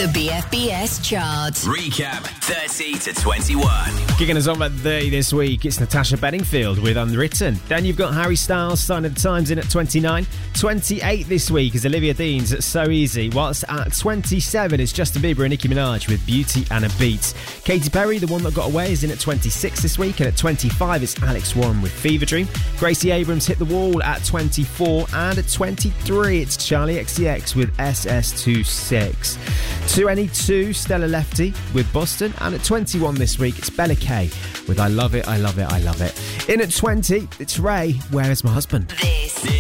The BFBS chart. Recap 30 to 21. Kicking us off at 30 this week, it's Natasha Bedingfield with Unwritten. Then you've got Harry Styles, Sign of the Times, in at 29. 28 this week is Olivia Dean's So Easy. Whilst at 27, it's Justin Bieber and Nicki Minaj with Beauty and a Beat. Katy Perry, The One That Got Away, is in at 26 this week. And at 25, it's Alex Warren with Fever Dream. Gracie Abrams Hit the Wall at 24. And at 23, it's Charlie XCX with SS26. 22, Stella Lefty with Boston. And at 21 this week, it's Bella Kay with I Love It, I Love It, I Love It. In at 20, it's Ray, Where Is My Husband? This